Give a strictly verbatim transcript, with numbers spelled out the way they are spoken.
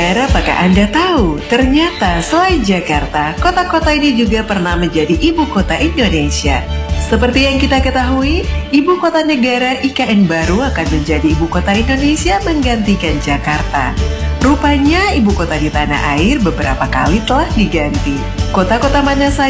Pendengar, apakah Anda tahu? Ternyata selain Jakarta, kota-kota ini juga pernah menjadi ibu kota Indonesia. Seperti yang kita ketahui, ibu kota negara I K N baru akan menjadi ibu kota Indonesia menggantikan Jakarta. Rupanya ibu kota di tanah air beberapa kali telah diganti. Kota-kota mana saja